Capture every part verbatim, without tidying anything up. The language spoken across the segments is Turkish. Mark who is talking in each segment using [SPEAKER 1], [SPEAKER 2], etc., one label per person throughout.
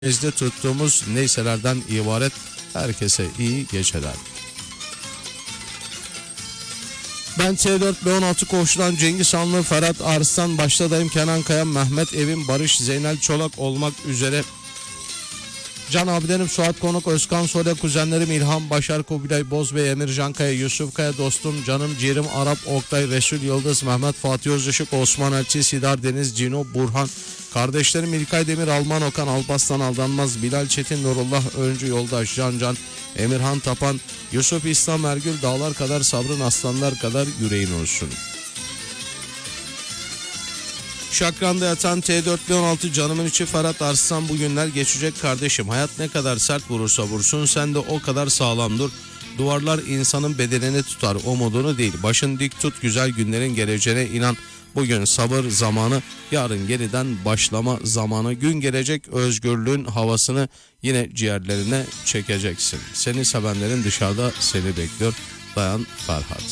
[SPEAKER 1] Bizde tuttuğumuz neyselerden ibaret. Herkese iyi geceler. Ben T dört B on altı koğuştan Cengiz Hanlı, Ferhat Arslan, başladayım Kenan Kaya, Mehmet Evin, Barış, Zeynel Çolak olmak üzere. Can abilerim, Suat Konuk, Özkan Sole, kuzenlerim İlhan Başar, Kubilay Bozbey, Emircan Kaya, Yusuf Kaya, dostum, canım, ciğerim, Arap, Oktay, Resul Yıldız, Mehmet Fatih Özışık, Osman Elçi, Sidar Deniz, Cino, Burhan, kardeşlerim İlkay Demir, Alman Okan, Alpaslan Aldanmaz, Bilal Çetin, Nurullah Öncü, Yoldaş, Can Can, Emirhan Tapan, Yusuf İslam Ergül, dağlar kadar sabrın, aslanlar kadar yüreğin olsun. Şakran'da yatan T dört B on altı canımın içi Ferhat Arslan, bugünler geçecek kardeşim. Hayat ne kadar sert vurursa vursun sen de o kadar sağlam dur. Duvarlar insanın bedenini tutar, umudunu değil. Başın dik tut, güzel günlerin geleceğine inan. Bugün sabır zamanı, yarın yeniden başlama zamanı. Gün gelecek, özgürlüğün havasını yine ciğerlerine çekeceksin. Seni sevenlerin dışarıda seni bekliyor. Dayan Ferhat.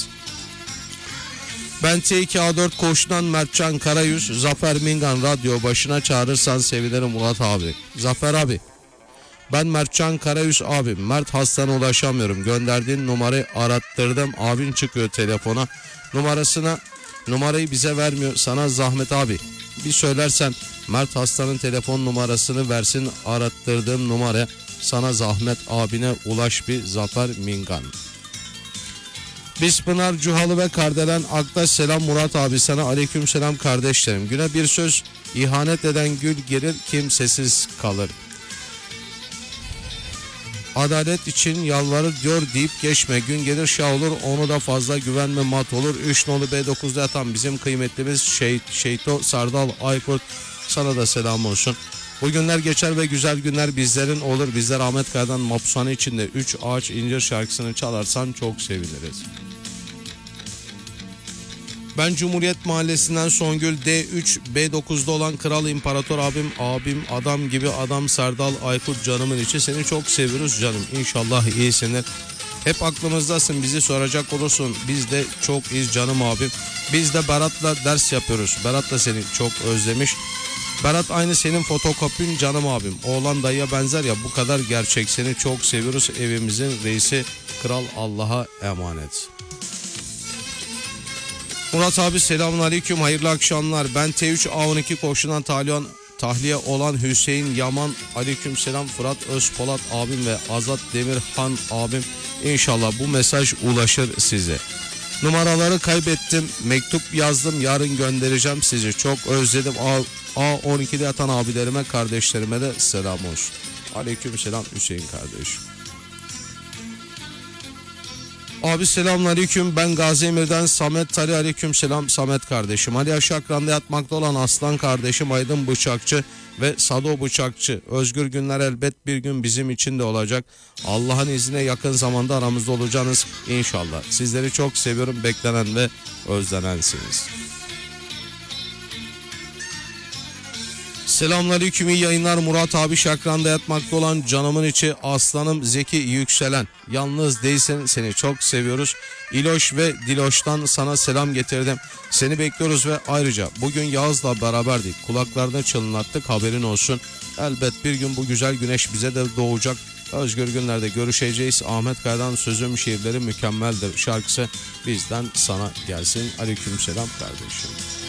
[SPEAKER 1] Ben T iki A dört koğuştan Mertcan Karayüz, Zafer Mingan, radyo başına çağırırsan sevinirim Murat abi. Zafer abi, ben Mertcan Karayüz abim. Mert hastana ulaşamıyorum. Gönderdiğin numarayı arattırdım. Abin çıkıyor telefona. Numarasına numarayı bize vermiyor. Sana zahmet abi. Bir söylersen Mert hastanın telefon numarasını versin. Arattırdığım numaraya, sana zahmet abine ulaş bir. Zafer Mingan. Bispınar Cuhalı ve Kardelen Aktaş, selam Murat abi sana, aleyküm selam kardeşlerim. Güne bir söz ihanet eden gül gelir, kimsesiz kalır. Adalet için yalvarır diyor deyip geçme, gün gelir şah olur, onu da fazla güvenme mat olur. Üç nolu B dokuzda yatan bizim kıymetlimiz Şey, Şeyto Sardal Aykurt, sana da selam olsun. Bu günler geçer ve güzel günler bizlerin olur. Bizler Ahmet Kaya'dan Mapushane içinde Üç Ağaç İncir şarkısını çalarsan çok seviniriz. Ben Cumhuriyet Mahallesi'nden Songül, D üç B dokuzda olan Kral İmparator abim, abim adam gibi adam Serdal Aykut, canımın içi, seni çok seviyoruz canım. İnşallah iyisindir. Hep aklımızdasın, bizi soracak olursun. Biz de çok iyiyiz canım abim. Biz de Berat'la ders yapıyoruz. Berat da seni çok özlemiş. Berat aynı senin fotokopin canım abim. Oğlan dayıya benzer ya, bu kadar gerçek. Seni çok seviyoruz. Evimizin reisi Kral, Allah'a emanet. Murat abi selamun aleyküm, hayırlı akşamlar. Ben T üç A on iki koşudan tahliye, tahliye olan Hüseyin Yaman, aleyküm selam. Fırat Özpolat abim ve Azat Demirhan abim, İnşallah bu mesaj ulaşır size. Numaraları kaybettim, mektup yazdım, yarın göndereceğim sizi. Çok özledim. A on ikide yatan abilerime, kardeşlerime de selam olsun. Aleyküm selam Hüseyin kardeşim. Abi selamünaleyküm, ben Gazi Emir'den Samet Tari, aleyküm selam Samet kardeşim. Ali Aşakran'da yatmakta olan Aslan kardeşim, Aydın Bıçakçı ve Sado Bıçakçı. Özgür günler elbet bir gün bizim için de olacak. Allah'ın izniyle yakın zamanda aramızda olacaksınız inşallah. Sizleri çok seviyorum, beklenen ve özlenensiniz. Selamünaleyküm, iyi yayınlar Murat abi. Şakran'da yatmakta olan canımın içi aslanım Zeki Yükselen. Yalnız değilsin, seni çok seviyoruz. İloş ve Diloş'tan sana selam getirdim. Seni bekliyoruz ve ayrıca bugün Yağız'la beraberdik. Kulaklarını çınlattık, haberin olsun. Elbet bir gün bu güzel güneş bize de doğacak. Özgür günlerde görüşeceğiz. Ahmet Kaya'dan sözüm şiirleri mükemmeldir şarkısı bizden sana gelsin. Aleykümselam kardeşim.